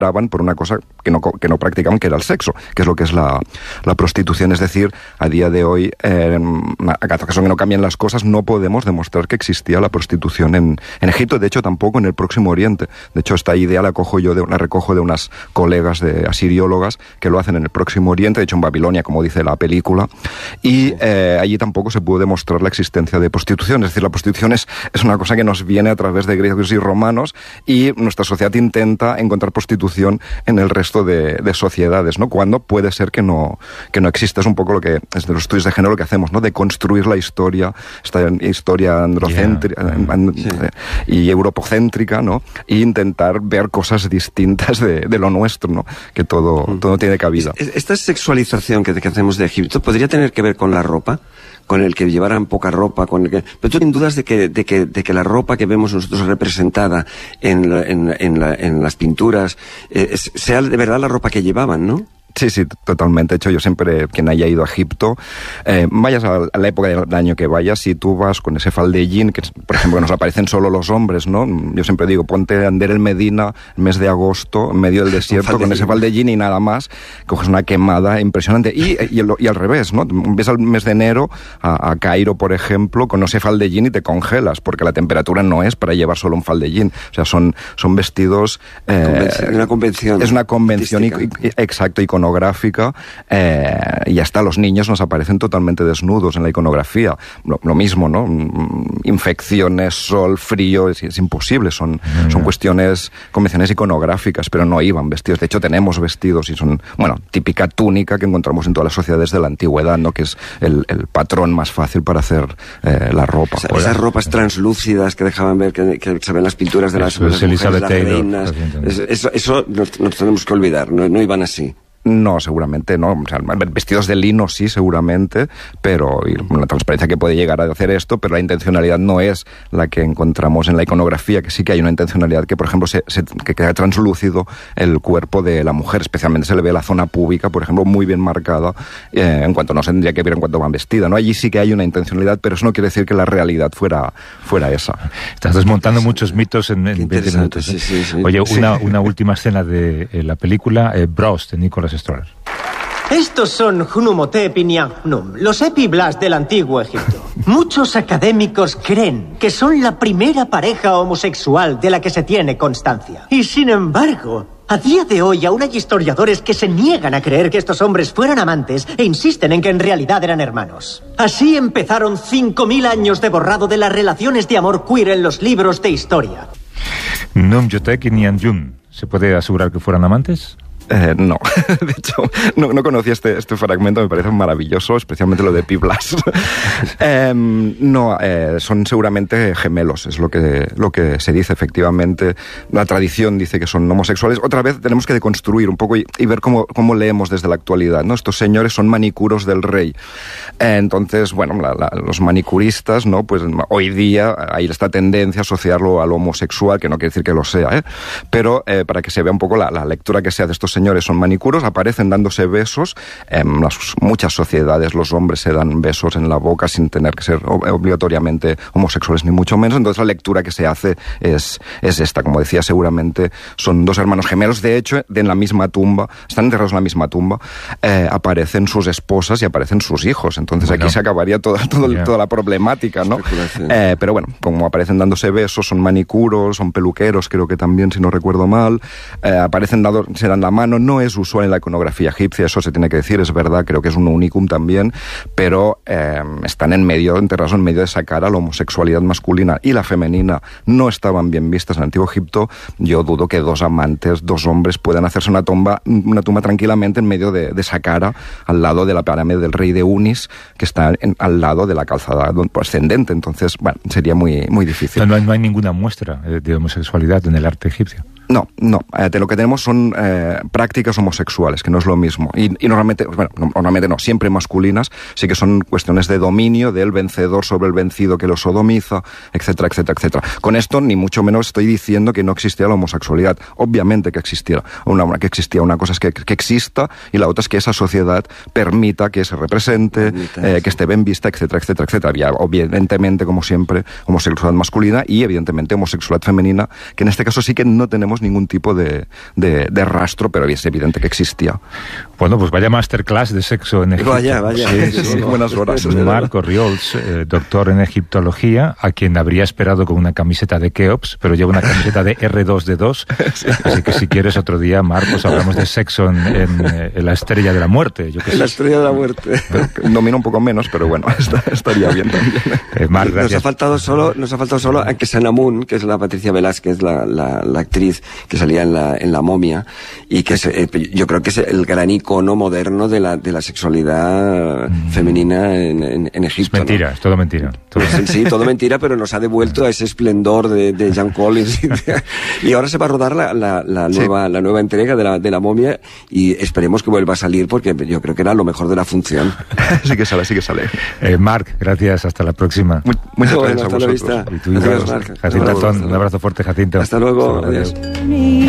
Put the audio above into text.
por una cosa que no practicaban, que era el sexo, que es lo que es la prostitución. Es decir, a día de hoy, a cada caso que no cambien las cosas, no podemos demostrar que existía la prostitución en Egipto, de hecho tampoco en el Próximo Oriente. De hecho, esta idea la recojo de unas colegas asiriólogas que lo hacen en el Próximo Oriente, de hecho en Babilonia, como dice la película, y allí tampoco se pudo demostrar la existencia de prostitución. Es decir, la prostitución es una cosa que nos viene a través de griegos y romanos, y nuestra sociedad intenta encontrar prostitución en el resto de sociedades, ¿no? Cuando puede ser que no exista. Es un poco lo que es de los estudios de género lo que hacemos, ¿no? De construir la historia, esta historia androcéntrica y europocéntrica, ¿no? E intentar ver cosas distintas de lo nuestro, ¿no? Que todo tiene cabida. Esta sexualización que hacemos de Egipto podría tener que ver con la ropa, con el que llevaran poca ropa, pero tú tienes dudas de que la ropa que vemos nosotros representada en las pinturas sea de verdad la ropa que llevaban, ¿no? Sí, totalmente. De hecho, yo siempre, quien haya ido a Egipto, vayas a la época del año que vayas, si tú vas con ese faldellín, que por ejemplo nos aparecen solo los hombres, ¿no? Yo siempre digo, ponte a Ander el Medina, el mes de agosto, en medio del desierto, con ese faldellín y nada más, coges una quemada impresionante. Y al revés, ¿no? Ves al mes de enero a Cairo, por ejemplo, con ese faldellín y te congelas, porque la temperatura no es para llevar solo un faldellín. O sea, son vestidos... una convención. Es una convención, exacto, iconográfica, y hasta los niños nos aparecen totalmente desnudos en la iconografía. Lo mismo, ¿no? Infecciones, sol, frío, es imposible. Son cuestiones, convenciones iconográficas, pero no iban vestidos. De hecho, tenemos vestidos y son, típica túnica que encontramos en todas las sociedades de la antigüedad, ¿no? Que es el patrón más fácil para hacer la ropa. O sea, esas ropas translúcidas que dejaban ver, que se ven las pinturas de las mujeres, las reinas. Eso nos tenemos que olvidar, no iban así. No, seguramente no. O sea, vestidos de lino sí, seguramente, pero la transparencia que puede llegar a hacer esto, pero la intencionalidad no es la que encontramos en la iconografía, que sí que hay una intencionalidad que, por ejemplo, que queda translúcido el cuerpo de la mujer, especialmente se le ve la zona púbica, por ejemplo, muy bien marcada, en cuanto no se tendría que ver en cuanto van vestida, ¿no? Allí sí que hay una intencionalidad, pero eso no quiere decir que la realidad fuera esa. Estás desmontando muchos mitos en 20 minutos. Sí. Oye, una última escena de la película, Bros, de Nicholas Stoller. Estos son Hunumhotep y Nianchunum, los epiblas del antiguo Egipto. Muchos académicos creen que son la primera pareja homosexual de la que se tiene constancia. Y sin embargo, a día de hoy aún hay historiadores que se niegan a creer que estos hombres fueran amantes e insisten en que en realidad eran hermanos. Así empezaron 5.000 años de borrado de las relaciones de amor queer en los libros de historia. Hunumhotep y Nianchunum, ¿se puede asegurar que fueran amantes? No, de hecho, no conocía este fragmento, me parece maravilloso, especialmente lo de Piblas. Son seguramente gemelos, es lo que se dice, efectivamente. La tradición dice que son homosexuales. Otra vez tenemos que deconstruir un poco y ver cómo leemos desde la actualidad, ¿no? Estos señores son manicuros del rey. Entonces, los manicuristas, ¿no? Pues hoy día hay esta tendencia a asociarlo a lo homosexual, que no quiere decir que lo sea, pero para que se vea un poco la lectura que se hace de estos señores son manicuros, aparecen dándose besos. En muchas sociedades los hombres se dan besos en la boca sin tener que ser obligatoriamente homosexuales, ni mucho menos. Entonces la lectura que se hace es esta. Como decía, seguramente son dos hermanos gemelos. De hecho, en la misma tumba, están enterrados en la misma tumba, aparecen sus esposas y aparecen sus hijos. Entonces aquí se acabaría toda la problemática, ¿no? Pero como aparecen dándose besos, son manicuros, son peluqueros, creo que también, si no recuerdo mal. Se dan la mano. No es usual en la iconografía egipcia, eso se tiene que decir, es verdad, creo que es un unicum también, pero están enterrados en medio de esa cara. La homosexualidad masculina y la femenina no estaban bien vistas en el Antiguo Egipto. Yo dudo que dos amantes, dos hombres, puedan hacerse una tumba tranquilamente en medio de esa cara, al lado de la pirámide del rey de Unis, que está al lado de la calzada ascendente. Entonces, sería muy, muy difícil. No hay ninguna muestra de homosexualidad en el arte egipcio. No. De lo que tenemos son prácticas homosexuales, que no es lo mismo. Y normalmente no, siempre masculinas, sí que son cuestiones de dominio del vencedor sobre el vencido que lo sodomiza, etcétera, etcétera, etcétera. Con esto, ni mucho menos estoy diciendo que no existía la homosexualidad. Obviamente que existía. Una cosa es que exista, y la otra es que esa sociedad permita que se represente, que esté bien vista, etcétera, etcétera, etcétera. Había, evidentemente, como siempre, homosexualidad masculina y, evidentemente, homosexualidad femenina, que en este caso sí que no tenemos tenemos ningún tipo de rastro, pero es evidente que existía. Bueno, pues vaya masterclass de sexo en Egipto. Vaya. Sí, buenas horas. Marc Orriols, doctor en egiptología, a quien habría esperado con una camiseta de Keops, pero lleva una camiseta de R2D2. Sí. Así que si quieres otro día, Marc, pues hablamos de sexo en la estrella de la muerte. Yo que sé. La estrella de la muerte. Domina un poco menos, pero bueno, estaría bien también. Marc, gracias. Nos ha faltado solo a Kesanamun, que es la Patricia Velázquez, la actriz que salía en la momia, y que yo creo que es el gran icono moderno de la sexualidad femenina en Egipto. Es mentira, ¿no? Es todo mentira. Sí, todo mentira, pero nos ha devuelto a ese esplendor de John Collins. Y ahora se va a rodar la nueva entrega de la momia, y esperemos que vuelva a salir, porque yo creo que era lo mejor de la función. Sí que sale. Marc, gracias, hasta la próxima. Muchas gracias hasta a vosotros. la vista. Y tú, Jacinto Antón, un abrazo fuerte, Jacinto. Hasta luego, adiós.